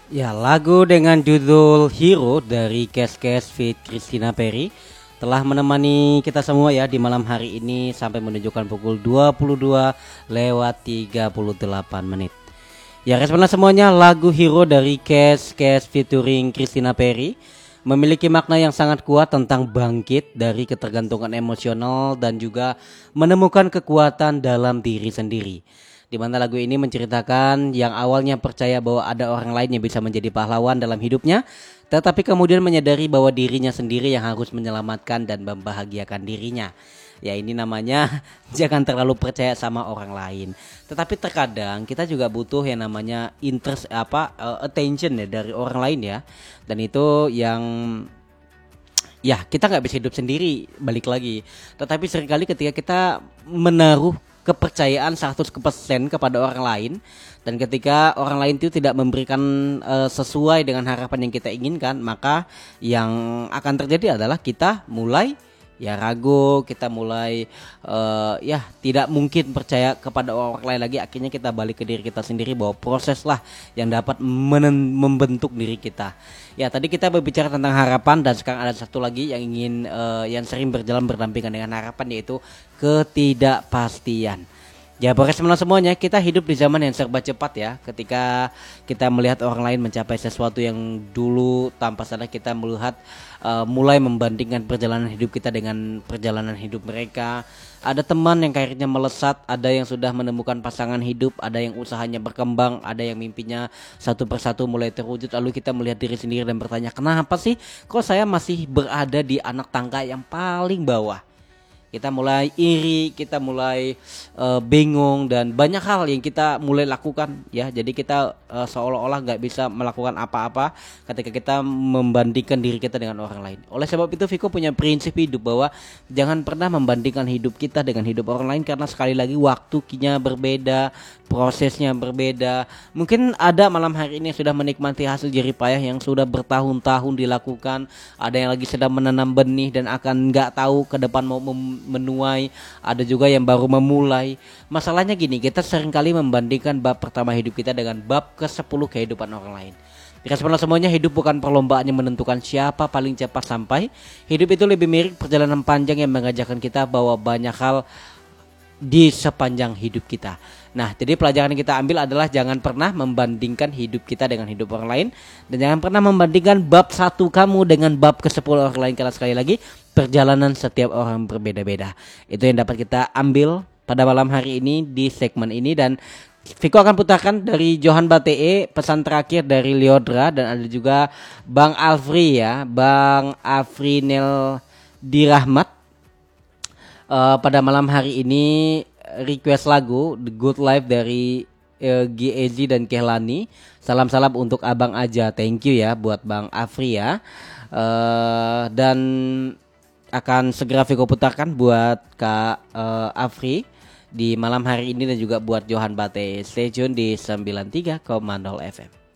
Ya, lagu dengan judul Hero dari Kes Kes feat Christina Perry telah menemani kita semua ya di malam hari ini sampai menunjukkan pukul 22:38. Ya, responnya semuanya, lagu Hero dari Kes Kes featuring Christina Perry memiliki makna yang sangat kuat tentang bangkit dari ketergantungan emosional dan juga menemukan kekuatan dalam diri sendiri. Di mana lagu ini menceritakan yang awalnya percaya bahwa ada orang lain yang bisa menjadi pahlawan dalam hidupnya, tetapi kemudian menyadari bahwa dirinya sendiri yang harus menyelamatkan dan membahagiakan dirinya. Ya, ini namanya jangan terlalu percaya sama orang lain. Tetapi terkadang kita juga butuh yang namanya attention ya dari orang lain ya. Dan itu yang ya kita nggak bisa hidup sendiri, balik lagi. Tetapi seringkali ketika kita menaruh kepercayaan 100% kepada orang lain, dan ketika orang lain itu tidak memberikan sesuai dengan harapan yang kita inginkan, maka yang akan terjadi adalah kita mulai ya ragu, kita mulai ya tidak mungkin percaya kepada orang lain lagi. Akhirnya kita balik ke diri kita sendiri bahwa proses lah yang dapat membentuk diri kita. Ya, tadi kita berbicara tentang harapan, dan sekarang ada satu lagi yang ingin yang sering berjalan berdampingan dengan harapan, yaitu ketidakpastian. Ya, bersama semuanya, kita hidup di zaman yang serba cepat ya. Ketika kita melihat orang lain mencapai sesuatu yang dulu tanpa sadar kita melihat mulai membandingkan perjalanan hidup kita dengan perjalanan hidup mereka. Ada teman yang karirnya melesat, ada yang sudah menemukan pasangan hidup, ada yang usahanya berkembang, ada yang mimpinya satu persatu mulai terwujud. Lalu kita melihat diri sendiri dan bertanya, kenapa sih kok saya masih berada di anak tangga yang paling bawah? Kita mulai iri, kita mulai bingung, dan banyak hal yang kita mulai lakukan ya. Jadi kita seolah-olah nggak bisa melakukan apa-apa ketika kita membandingkan diri kita dengan orang lain. Oleh sebab itu Viko punya prinsip hidup bahwa jangan pernah membandingkan hidup kita dengan hidup orang lain, karena sekali lagi waktunya berbeda, prosesnya berbeda. Mungkin ada malam hari ini yang sudah menikmati hasil jerih payah yang sudah bertahun-tahun dilakukan. Ada yang lagi sedang menanam benih dan akan nggak tahu ke depan mau menuai. Ada juga yang baru memulai. Masalahnya gini, kita seringkali membandingkan bab pertama hidup kita dengan bab ke-10 kehidupan orang lain. Responslah semuanya, hidup bukan perlombaan yang menentukan siapa paling cepat sampai. Hidup itu lebih mirip perjalanan panjang yang mengajarkan kita bahwa banyak hal di sepanjang hidup kita. Nah, jadi pelajaran yang kita ambil adalah jangan pernah membandingkan hidup kita dengan hidup orang lain, dan jangan pernah membandingkan bab 1 kamu dengan bab ke-10 orang lain, karena sekali lagi perjalanan setiap orang berbeda-beda. Itu yang dapat kita ambil pada malam hari ini di segmen ini, dan Viko akan putarkan dari Johan Batee pesan terakhir dari Liodra, dan ada juga Bang Alfri ya, Bang Afrinel Dirahmat. Pada malam hari ini request lagu The Good Life dari GEZ dan Kehlani. Salam-salam untuk abang aja. Thank you ya buat Bang Afri ya. Dan akan segera Viko putarkan buat Kak Afri di malam hari ini, dan juga buat Johan Bate. Stay tune di 93,0 FM.